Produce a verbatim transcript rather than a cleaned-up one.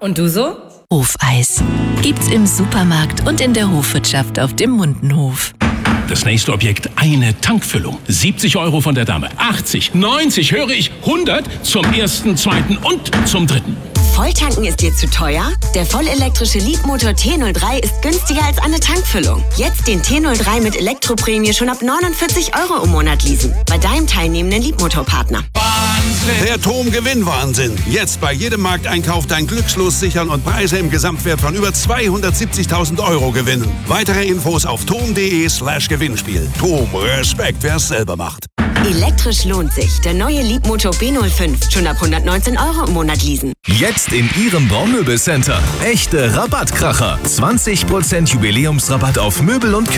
Und du so? Hofeis. Gibt's im Supermarkt und in der Hofwirtschaft auf dem Mundenhof. Das nächste Objekt, eine Tankfüllung. siebzig Euro von der Dame. achtzig, neunzig, höre ich, hundert zum ersten, zweiten und zum dritten. Volltanken ist dir zu teuer? Der vollelektrische Leapmotor T null drei ist günstiger als eine Tankfüllung. Jetzt den T null drei mit Elektroprämie schon ab neunundvierzig Euro im Monat leasen. Bei deinem teilnehmenden Leapmotor-Partner. Der TOM-Gewinn-Wahnsinn. Jetzt bei jedem Markteinkauf dein Glückslos sichern und Preise im Gesamtwert von über zweihundertsiebzigtausend Euro gewinnen. Weitere Infos auf tom.de slash Gewinnspiel. TOM, Respekt, wer es selber macht. Elektrisch lohnt sich. Der neue Leapmotor B null fünf. Schon ab hundertneunzehn Euro im Monat leasen. Jetzt in Ihrem Baumöbelcenter. Echte Rabattkracher. zwanzig Prozent Jubiläumsrabatt auf Möbel und